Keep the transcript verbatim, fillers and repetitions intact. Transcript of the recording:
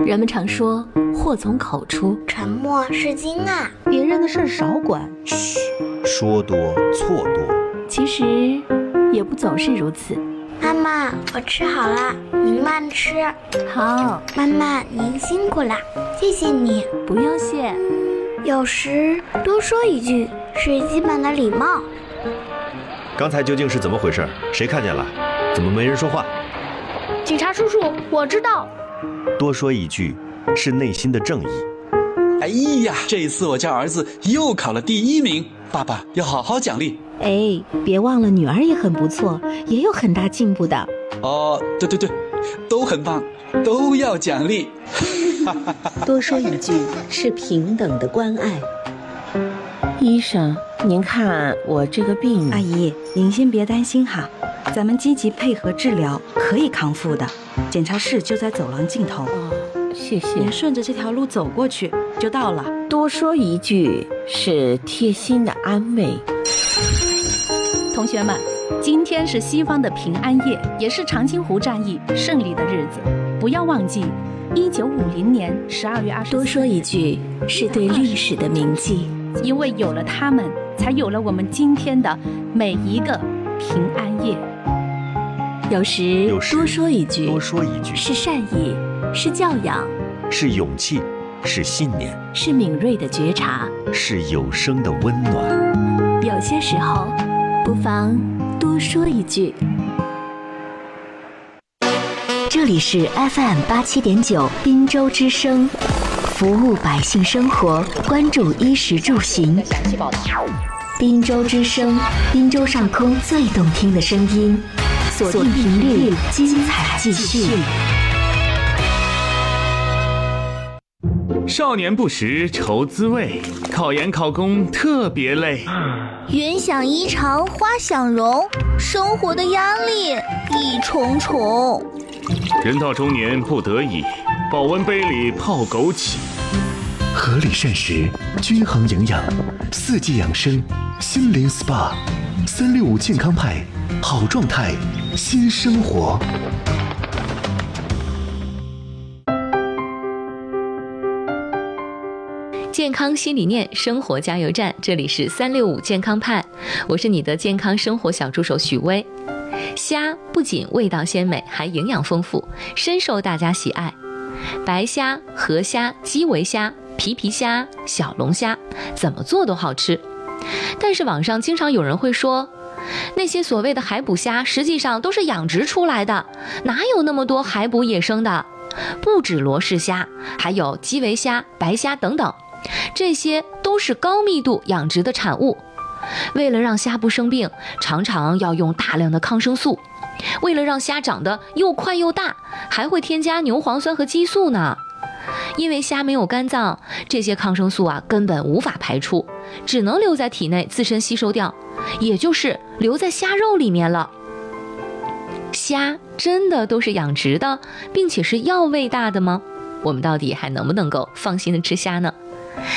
人们常说祸从口出， 沉默是金啊， 别人的事少管。 嘘，说多错多。 其实也不总是如此。 妈妈，我吃好了，您慢吃。 好， 妈妈您辛苦了，谢谢你。 不用谢。 有时多说一句是基本的礼貌。 刚才究竟是怎么回事？谁看见了？怎么没人说话？ 警察叔叔，我知道。 多说一句是内心的正义。 哎呀，这一次我家儿子又考了第一名，爸爸要好好奖励。 哎，别忘了女儿也很不错，也有很大进步的。 哦，对对对，都很棒，都要奖励。 多说一句是平等的关爱。 医生，您看我这个病…… 阿姨，您先别担心哈，咱们积极配合治疗，可以康复的。检查室就在走廊尽头。 哦，谢谢。 您顺着这条路走过去就到了。 多说一句是贴心的安慰。 同学们，今天是西方的平安夜，也是长津湖战役胜利的日子。不要忘记，一九五零年十二月二十四日。 多说一句是对历史的铭记， 因为有了他们，才有了我们今天的每一个平安夜。 有时多说一句， 多说一句是善意，是教养， 是勇气，是信念， 是敏锐的觉察， 是有声的温暖。 有些时候，不妨多说一句。这里是 F M 八七点九滨州之声，服务百姓生活，关注衣食住行。滨州之声，滨州上空最动听的声音。锁定频率，精彩继续。 少年不识愁滋味，考研考公特别累。 云想衣裳花想容，生活的压力一重重。 人到中年不得已，保温杯里泡枸杞。 合理膳食，均衡营养，四季养生，心灵 S P A， 三六五健康派，好状态，新生活。 健康新理念，生活加油站，这里是三六五健康派，我是你的健康生活小助手许巍。虾不仅味道鲜美，还营养丰富，深受大家喜爱。白虾、河虾、基围虾、皮皮虾、小龙虾，怎么做都好吃。但是网上经常有人会说，那些所谓的海捕虾实际上都是养殖出来的，哪有那么多海捕野生的？不止罗氏虾，还有基围虾、白虾等等，这些都是高密度养殖的产物。为了让虾不生病，常常要用大量的抗生素。为了让虾长得又快又大，还会添加牛磺酸和激素呢。因为虾没有肝脏，这些抗生素啊根本无法排出，只能留在体内自身吸收掉，也就是留在虾肉里面了。虾真的都是养殖的，并且是要喂大的吗？我们到底还能不能够放心的吃虾呢？